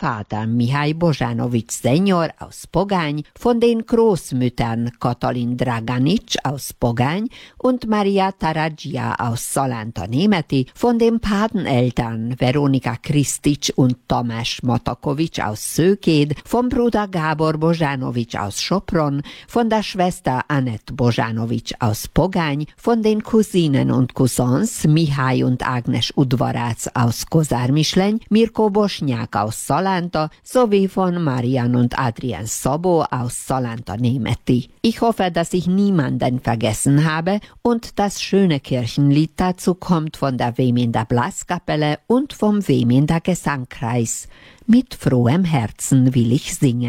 Vater Mihály Bożanowicz Senior aus Pogány, von den Großmüttern Katalin Draganic aus Pogány und Maria Taradzsia aus Salánta Németi, von den Pateneltern Veronika Kristic und Tamás Matakovics aus Szőkéd, vom Bruder Gábor Bożanowicz aus Sopron, von der Schwester Annette Bożanowicz aus Pogány, von den Cousinen und Cousins Mihály und Ágnes Udvarác aus Kozármisleny, Mirko Bosnyák aus Salánta, sowie von Marian und Adrian Szabo aus Salánta Németi. Ich hoffe, dass ich niemanden vergessen habe und das schöne Kirchenlied dazu kommt von der Weminder Blaskapelle und vom Weminder Gesangkreis. Mit frohem Herzen will ich singen.